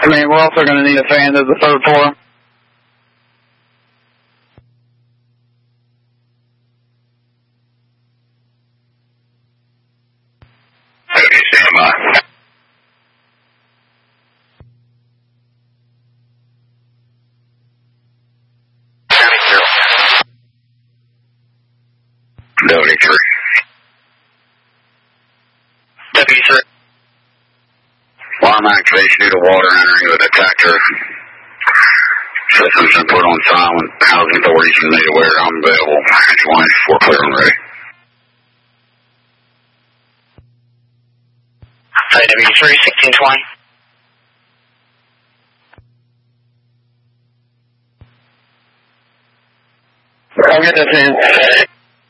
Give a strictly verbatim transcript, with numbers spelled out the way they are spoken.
I mean, we're also going to need a fan to the third floor. Okay, stand by. W three. W three. Alarm activation due to water entering the detector. System's been put on silent. Housing authorities are made aware I'm available. twenty four clear and ready. W three, sixteen twenty. I'll get this in.